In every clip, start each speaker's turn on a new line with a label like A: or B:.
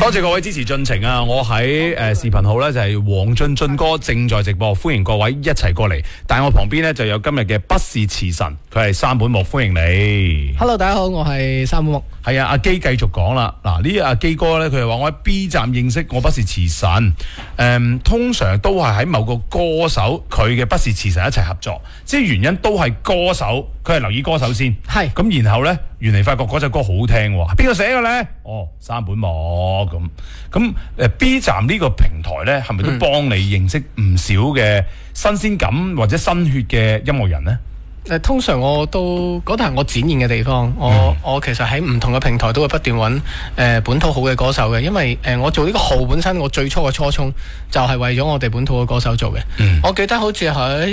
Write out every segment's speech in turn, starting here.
A: 多謝各位支持進程啊！我喺視頻號呢，就係黃進進哥正在直播，歡迎各位一齊過嚟。但係我旁邊呢，就有今日嘅不是詞神，佢係山本木，歡迎你。
B: Hello， 大家好，我係山本木。
A: 係啊，阿基繼續講啦。嗱，呢阿基哥呢，佢就話我喺 B 站認識我不是詞神。通常都係喺某個歌手佢嘅不是詞神一齊合作，即係原因都係歌手，佢係留意歌手先。
B: 係
A: 咁，然後呢，原嚟發覺嗰首歌好聽喎，邊個寫嘅呢？哦，山本木咁。B 站呢個平台呢，係咪都幫你認識唔少嘅新鮮感或者新血嘅音樂人呢？
B: 通常我都嗰度係我展現嘅地方，我其實喺唔同嘅平台都會不斷揾本土好嘅歌手嘅，因為我做呢個號本身，我最初嘅初衷就係為咗我哋本土嘅歌手做嘅。我記得好似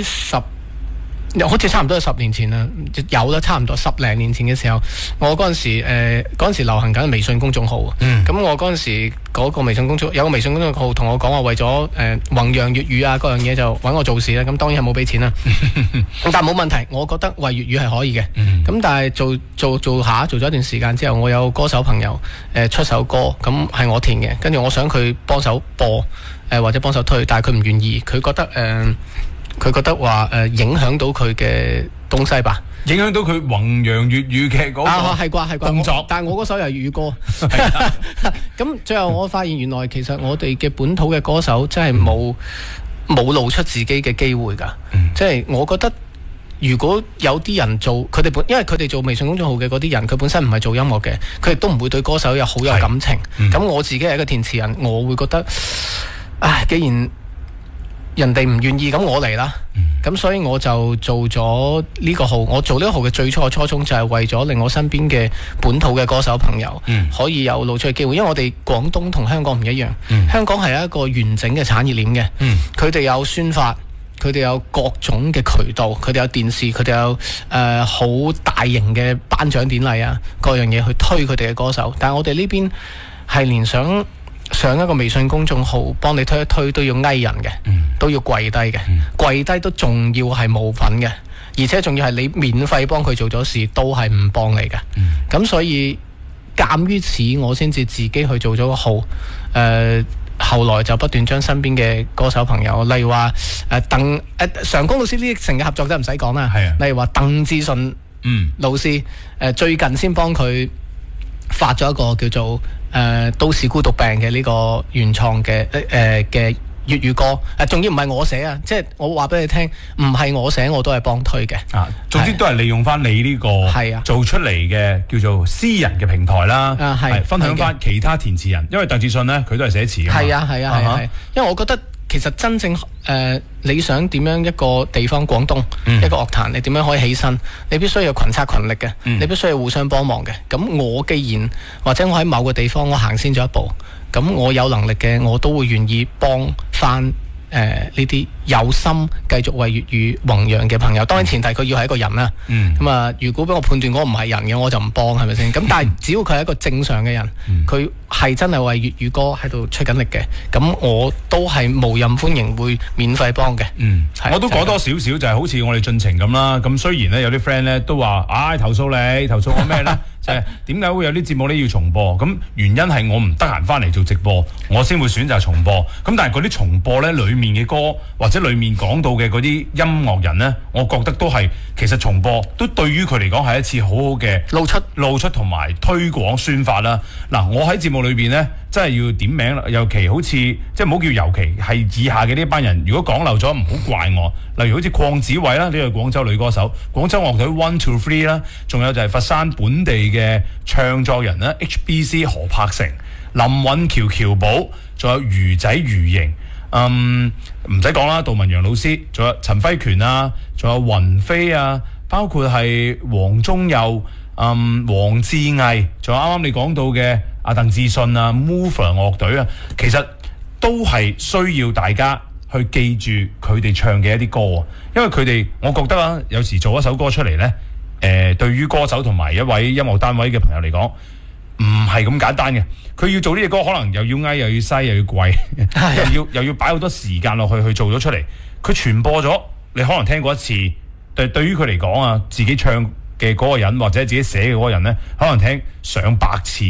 B: 差唔多係10年前啦，有啦，差唔多10零年前嘅時候，我嗰陣時流行緊微信公眾號，咁我嗰陣時嗰個微信公眾有個微信公眾號同我講話，為咗弘揚粵語啊嗰樣嘢就揾我做事啦，咁當然係冇俾錢啦，但係冇問題，我覺得為粵語係可以嘅，咁但係做咗一段時間之後，我有歌手朋友出首歌，咁係我填嘅，跟住我想佢幫手播或者幫手推，但係佢唔願意，佢覺得話影響到佢嘅東西吧，
A: 影響到佢弘揚粵語嘅嗰個動作。
B: 但係我嗰首又係粵語歌，咁最後我發現原來其實我哋嘅本土嘅歌手真係冇露出自己嘅機會㗎。即係我覺得如果有啲人做因為佢哋做微信公眾號嘅嗰啲人，佢本身唔係做音樂嘅，佢亦都唔會對歌手好有感情。咁我自己係一個填詞人，我會覺得，既然人哋唔願意，咁我嚟啦。咁所以我就做咗呢個號。我做呢個號嘅最初嘅初衷就係為咗令我身邊嘅本土嘅歌手朋友可以有露出嘅機會。因為我哋廣東同香港唔一樣，香港係一個完整嘅產業鏈嘅。佢哋有宣發，佢哋有各種嘅渠道，佢哋有電視，佢哋有好大型嘅頒獎典禮啊，各樣嘢去推佢哋嘅歌手。但係我哋呢邊係連上一個微信公眾號幫你推一推都要嗌人嘅，都要跪低嘅，跪低都仲要係冇份嘅，而且仲要係你免費幫佢做咗事都係唔幫你嘅。咁所以鑑於此，我先至自己去做咗個號。後來就不斷將身邊嘅歌手朋友，例如話常工老師呢啲成嘅合作真係唔使講啦。例如話鄧志順老師，最近先幫佢發咗一個叫做都市孤獨病嘅呢個原創嘅粵語歌，仲要唔係我寫啊，即係我話俾你聽，唔係我寫，我都係幫推嘅。
A: 總之都係利用翻你呢個做出嚟嘅叫做私人嘅平台啦，分享翻其他填詞人，因為鄧志信呢，佢都係寫詞㗎嘛。係啊，因為我覺得其實真正你想點樣一個地方廣東一個樂壇，你點樣可以起身？你必須要群策群力嘅，你必須要互相幫忙嘅。咁我既然或者我喺某個地方我行先咗一步，咁我有能力嘅我都會願意幫翻呢啲有心繼續為粵語弘揚嘅朋友。當然前提佢要係一個人啦。如果俾我判斷我唔係人嘅，我就唔幫，係咪先？咁但係只要佢係一個正常嘅人，佢係真係為粵語歌喺度出緊力嘅，咁我都係無任歡迎，會免費幫嘅。 我都講多少少就係好似我哋進程咁啦。咁雖然呢，有啲 friend 呢都話，投訴我咩呢？就係點解會有啲節目呢要重播？咁原因係我唔得閒翻嚟做直播，我先會選擇重播。咁但係嗰啲重播呢，裡面嘅歌或者裡面講到嘅嗰啲音樂人呢，我覺得都係其實重播都對於佢嚟講係一次好好嘅露出同埋推廣宣發啦。嗱，我喺節目裏邊呢，真係要點名啦，尤其好似即係唔好叫尤其係以下嘅呢班人，如果講漏咗唔好怪我。例如好似鄺子慧啦，呢個廣州女歌手，廣州樂隊 One Two Three 啦，仲有就係佛山本地嘅唱作人啦 HBC 何柏成、林允喬喬寶，仲有魚仔魚型，唔使講啦，杜文陽老師，仲有陳輝權啊，仲有雲飛啊，包括係黃宗佑、黃志毅，仲有啱啱你講到嘅阿鄧志信啊 Mover 樂隊啊，其實都係需要大家去記住佢哋唱嘅一啲歌，因為佢哋我覺得有時做一首歌出嚟呢，對於歌手同埋一位音樂單位嘅朋友嚟講，唔係咁簡單嘅。佢要做呢隻歌，可能又要嗌，又要篩，又要貴，又要擺好多時間落去做咗出嚟。佢傳播咗，你可能聽過一次，對於佢嚟講啊，自己唱嘅嗰個人或者自己寫嘅嗰個人呢，可能聽上百次。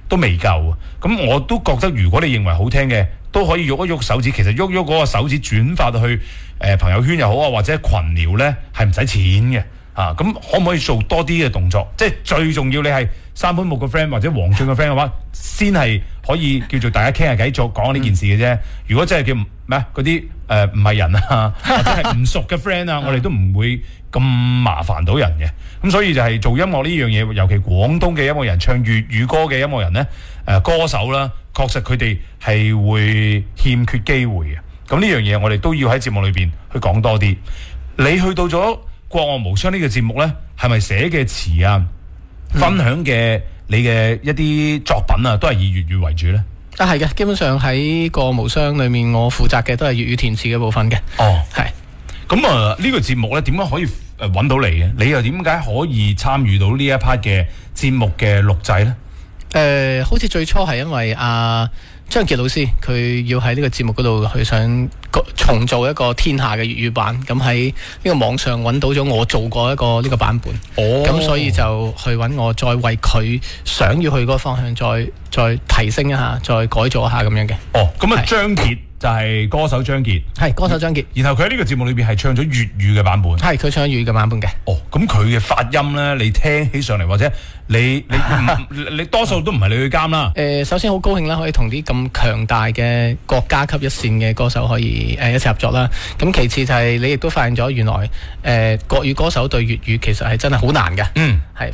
A: 都未夠。咁我都覺得，如果你認為好聽嘅，都可以喐一喐手指。其實喐喐嗰個手指轉發到去朋友圈又好啊，或者群聊咧，係唔使錢嘅。咁可唔可以做多啲嘅動作？即係最重要，你係三本木嘅 friend 或者黃俊嘅 friend 嘅話，先係可以叫做大家傾下偈，做講呢件事嘅啫。如果真係叫咩嗰啲唔係人啊，或者係唔熟嘅 friend 啊，我哋都唔會咁麻煩到人嘅。咁所以就係做音樂呢樣嘢，尤其廣東嘅音樂人唱粵語歌嘅音樂人咧，歌手啦，確實佢哋係會欠缺機會嘅。咁呢樣嘢我哋都要喺節目裏邊去講多啲。你去到咗國樂無雙呢個節目呢，係咪寫嘅詞啊，分享嘅你嘅一啲作品啊，都係以粵語為主呢？
B: 係嘅，基本上喺國樂無雙裏面，我負責嘅都係粵語填詞嘅部分嘅。
A: 哦，係。咁呢個節目呢，點樣可以揾到你嘅？你又點解可以參與到呢一 part 嘅節目嘅錄製呢？
B: 好似最初係因為張傑老師佢要喺呢個節目嗰度，佢想重做一個天下嘅粵語版，咁喺呢個網上揾到咗我做過一個呢個版本，咁所以就去揾我，再為佢想要去嗰個方向再提升一下，再改造一下咁樣嘅。
A: 咁啊張傑就係歌手張傑，
B: 係歌手張傑，
A: 然後佢喺呢個節目裏邊係唱咗粵語嘅版本，
B: 係佢唱粵語嘅版本嘅。
A: 咁佢嘅發音呢，你聽起上嚟，或者你多數都唔係你去監啦。
B: 首先好高興啦，可以同啲咁強大嘅國家級一線嘅歌手可以一齊合作啦。咁其次就係你亦都發現咗，原來國語歌手對粵語其實係真係好難嘅。係。